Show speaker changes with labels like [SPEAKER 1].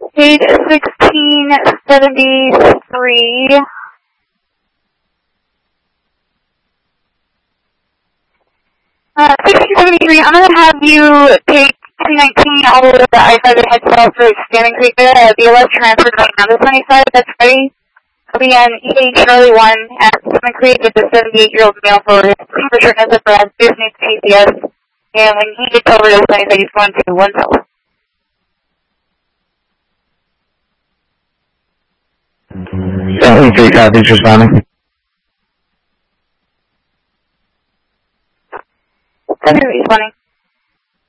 [SPEAKER 1] Page 1673. 1673, I'm going to have you take 219 all the way to the I-5 head south for Standing Creek there. The BLS transferred right now to 25, that's ready. I'll be on EA Charlie 1 at Standing Creek with the 78-year-old male for his temperature has up for business PCS. And when he gets over to 25, he's going to 1 south.
[SPEAKER 2] Standing Creek, he's responding.
[SPEAKER 1] Standing Creek, responding.